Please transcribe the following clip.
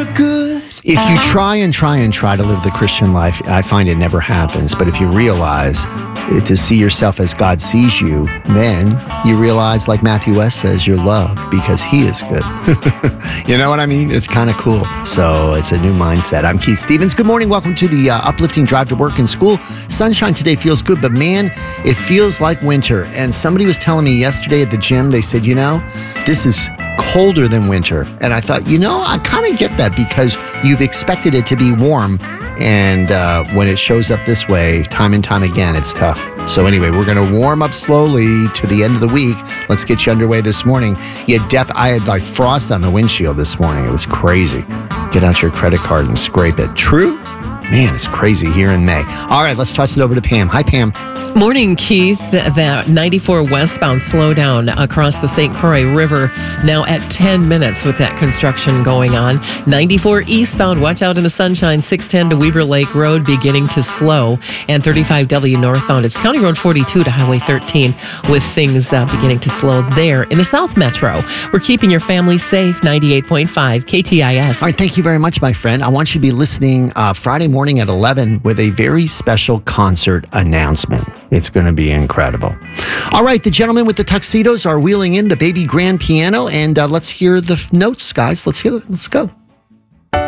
good. If you try to live the Christian life, I find it never happens. But if you realize to see yourself as God sees you, then you realize, like Matthew West says, you're loved because he is good. You know what I mean? It's kind of cool. So it's a new mindset. I'm Keith Stevens. Good morning. Welcome to the uplifting drive to work and school. Sunshine today feels good, but man, it feels like winter. And somebody was telling me yesterday at the gym, they said, this is colder than winter. And I thought, I kind of get that because you've expected it to be warm. And when it shows up this way, time and time again, it's tough. So anyway, we're going to warm up slowly to the end of the week. Let's get you underway this morning. I had like frost on the windshield this morning. It was crazy. Get out your credit card and scrape it. True? Man, it's crazy here in May. All right, let's toss it over to Pam. Hi, Pam. Morning, Keith. That 94 westbound slowdown across the St. Croix River now at 10 minutes with that construction going on. 94 eastbound, watch out in the sunshine, 610 to Weaver Lake Road beginning to slow. And 35W northbound, it's County Road 42 to Highway 13 with things beginning to slow there in the South Metro. We're keeping your family safe, 98.5 KTIS. All right, thank you very much, my friend. I want you to be listening Friday morning at 11 with a very special concert announcement. It's going to be incredible. All right, the gentlemen with the tuxedos are wheeling in the baby grand piano, and let's hear the notes, guys. Let's hear it. Let's go.